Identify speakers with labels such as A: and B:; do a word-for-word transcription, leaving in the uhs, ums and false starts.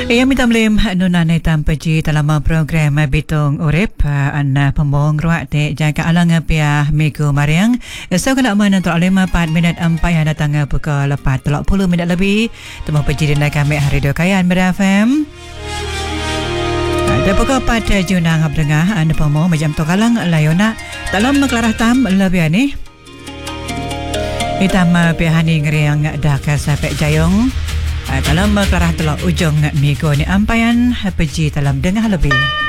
A: Ia minta melim nunane tampaji dalam program Bitong Urip an pembong ruak te jaga alang pia Minggu Mariang. So kena mana untuk lima empat minit empat yang datang pukul lepas telak puluh minit lebih. Temu penjirin kami hari do kayan Mera F M. Ada pukul empat Junang abdengah anda pembong macam tu kalang layona dalam kelarah tam lebih ni. Hitam pihani ngeriang dah sampai jayong. Dalam kelarah telak ujung minggu ni ampayan peji dalam dengah lebih.